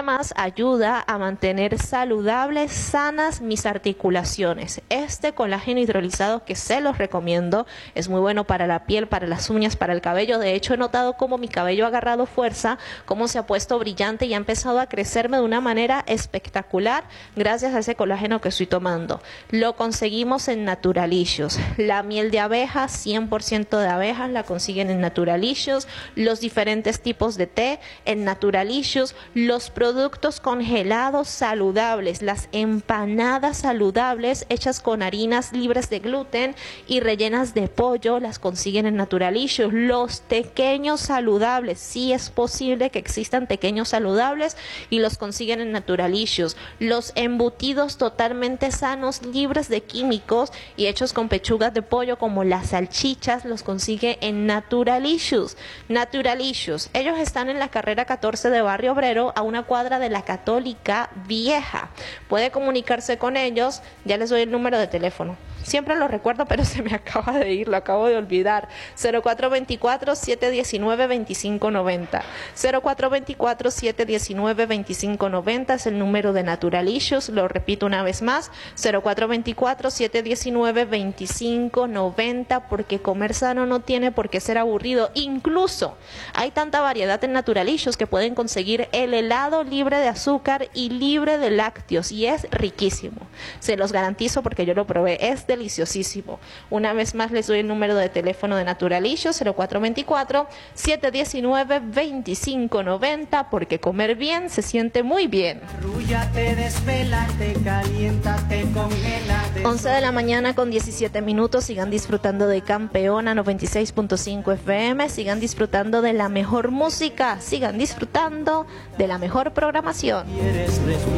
además ayuda a mantener saludables, sanas mis articulaciones. Este colágeno hidrolizado que se los recomiendo es muy bueno para la piel, para las uñas, para el cabello. De hecho, he notado cómo mi cabello ha agarrado fuerza, cómo se ha puesto brillante y ha empezado a crecerme de una manera espectacular gracias a ese colágeno que estoy tomando. Lo conseguimos en Naturalicious. La miel de abeja, 100% de abejas, la consiguen en Naturalicious. Los diferentes tipos de té en Naturalicious. Los productos congelados saludables, las empanadas saludables hechas con harinas libres de gluten y rellenas de pollo, las consiguen en Naturalicious. Los tequeños saludables, sí es posible que existan tequeños saludables y los consiguen en Naturalicious. Los embutidos totalmente sanos, libres de químicos y hechos con pechugas de pollo como las salchichas, los consigue en Naturalicious. Naturalicious, ellos están en la carrera 14 de Barrio Obrero, a una cuadra de la Católica Vieja. Puede comunicarse con ellos, ya les doy el número de teléfono. Siempre lo recuerdo, pero se me acaba de ir, lo acabo de olvidar. 0424-719-2590. 0424-719-2590 es el número de Naturalicious. Lo repito una vez más, 0424-719-2590, porque comer sano no tiene por qué ser aburrido. Incluso hay tanta variedad en Naturalicious que pueden conseguir el helado libre de azúcar y libre de lácteos, y es riquísimo. Se los garantizo porque yo lo probé, es deliciosísimo. Una vez más les doy el número de teléfono de Naturalicious, 0424-719-2590, porque comer bien se siente muy bien. 11 de la mañana con 17 minutos, sigan disfrutando de Campeona 96.5 FM, sigan disfrutando de la mejor música, sigan disfrutando de la mejor programación.